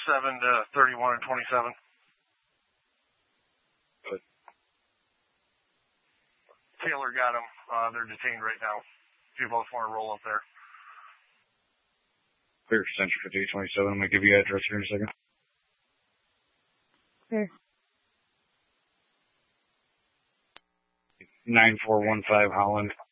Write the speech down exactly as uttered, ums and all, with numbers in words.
seven to thirty-one and twenty-seven. Good. Taylor got them. Uh, they're detained right now. If you both want to roll up there. Clear, Central fifty-eight twenty-seven. I'm going to give you address here in a second. Clear. nine four one five Holland.